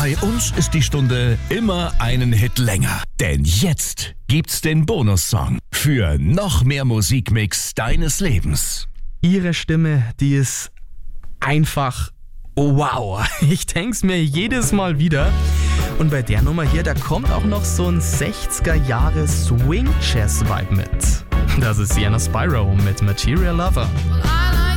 Bei uns ist die Stunde immer einen Hit länger. Denn jetzt gibt's den Bonussong für noch mehr Musikmix deines Lebens. Ihre Stimme, die ist einfach wow. Ich denk's mir jedes Mal wieder. Und bei der Nummer hier, da kommt auch noch so ein 60er-Jahre Swing-Jazz-Vibe mit. Das ist Sienna Spyro mit Material Lover.